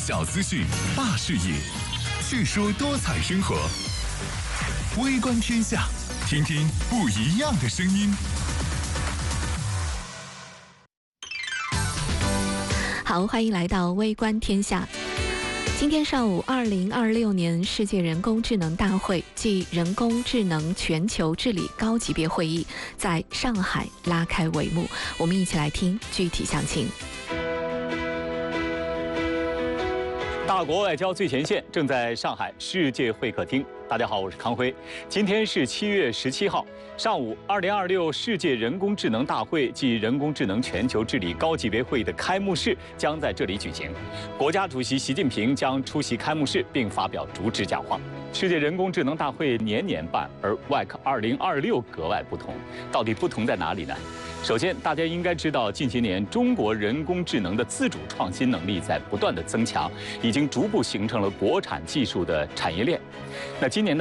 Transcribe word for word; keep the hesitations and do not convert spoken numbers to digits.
小资讯，大视野，叙说多彩生活。微观天下，听听不一样的声音。 好，欢迎来到微观天下。今天上午，二零二六年世界人工智能大会暨人工智能全球治理高级别会议在上海拉开帷幕。我们一起来听具体详情。 大国外交最前线正在上海世界会客厅。大家好，我是康辉。今天是七月十七号上午，二零二六世界人工智能大会暨人工智能全球治理高级别会议的开幕式将在这里举行。国家主席习近平将出席开幕式并发表主旨讲话。世界人工智能大会年年办，而 W E C 二零二六格外不同。到底不同在哪里呢？首先，大家应该知道，近些年中国人工智能的自主创新能力在不断的增强，已经逐步形成了国产技术的产业链。那今年呢？